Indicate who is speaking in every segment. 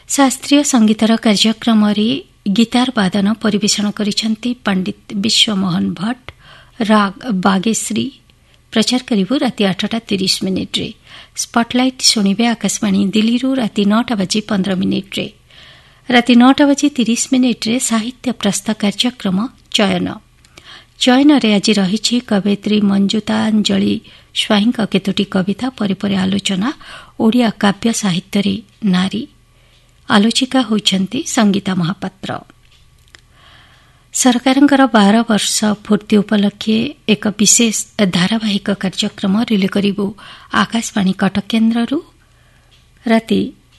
Speaker 1: शास्त्रीय संगीतर कार्यक्रम गिटार वादन परिवेषण करिसेंती पंडित विश्वमोहन भट्ट। राग बागेश्री प्रचार करिबु राति 8:30 रे। स्पॉटलाइट सुनिबे आकाशवाणी दिल्ली राति 9:15 रे। राति 9:30 रे साहित्य प्रस्ताव कार्यक्रम चयन रे आज रहिछि कवयित्री मंजुतांजलि स्वाईंक केतोटी कविता परिपरे आलोचना। ओडिया काव्य साहित्य रे नारी आलोचिका होइछन्ती संगीता महापात्र। सरकारंकर 12 वर्ष पूर्ति उपलक्षे एक विशेष धारावाहिक कार्यक्रम रिले करिबु आकाशवाणी कटक केन्द्ररू राति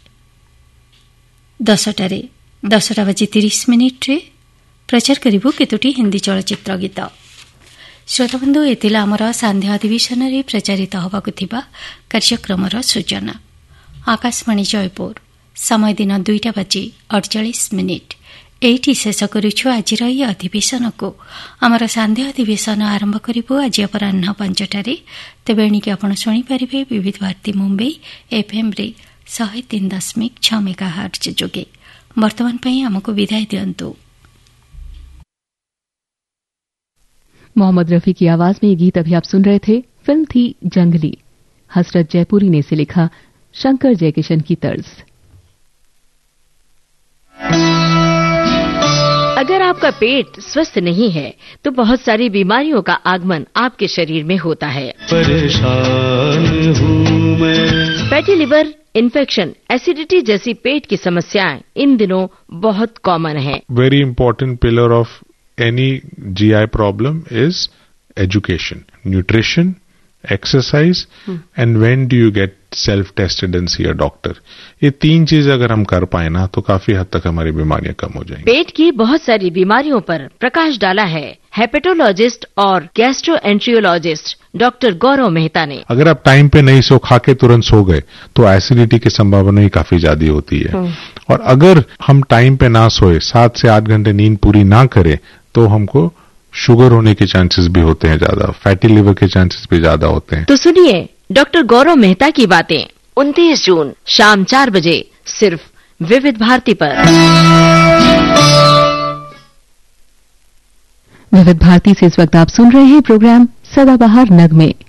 Speaker 1: 10:30 रे। प्रचार करिबु केतोटी हिंदी चलचित्र गीत। श्रोताबंधु एतिला आमर सांध्य अधिवेशन रे प्रचारित होबाकु थिबा कार्यक्रमर सूचना। आकाशवाणी जयपुर समय दिन 2:48 एठी शेष करुछु आजिर ई अधिवेशन को। आमर सांध्य अधिवेशन आरंभ करिबु आज अपराह्न 5टारे। तेबे एणिके आपण शुणी पारिबे विविध भारती मुंबई एफएम रे 103.6 मेगाहर्ट्ज जोगे। वर्तमान पई हमको विदाय दियंतु।
Speaker 2: मोहम्मद रफी की आवाज में ये गीत अभी आप सुन रहे थे। फिल्म थी जंगली। हसरत जयपुरी ने इसे लिखा शंकर जयकिशन की तर्ज।
Speaker 3: अगर आपका पेट स्वस्थ नहीं है तो बहुत सारी बीमारियों का आगमन आपके शरीर में होता है।
Speaker 4: परेशान हूँ मैं।
Speaker 3: फैटी लिवर, इन्फेक्शन, एसिडिटी जैसी पेट की समस्याएं इन दिनों बहुत कॉमन है।
Speaker 5: Very important pillar of any GI problem is education, nutrition, exercise, and when do you get self-tested and see a doctor. ये 3 चीज अगर हम कर पाए ना तो काफी हद तक हमारी बीमारियां कम हो जाएंगी।
Speaker 3: पेट की बहुत सारी बीमारियों पर प्रकाश डाला है हेपेटोलॉजिस्ट और गैस्ट्रोएंट्रियोलॉजिस्ट डॉक्टर गौरव मेहता ने।
Speaker 5: अगर आप टाइम पे नहीं सो खा के तुरंत सो गए तो एसिडिटी की संभावना ही काफी ज्यादा होती है। और अगर हम टाइम पे ना सोए, 7 से 8 घंटे नींद पूरी ना करें तो हमको शुगर होने के चांसेस भी होते हैं ज्यादा, फैटी लिवर के चांसेस भी ज्यादा होते हैं।
Speaker 3: तो सुनिए डॉक्टर गौरव मेहता की बातें 29 जून शाम 4 बजे सिर्फ विविध भारती पर।
Speaker 2: विविध भारती से इस वक्त आप सुन रहे हैं प्रोग्राम सदाबहार नगमे।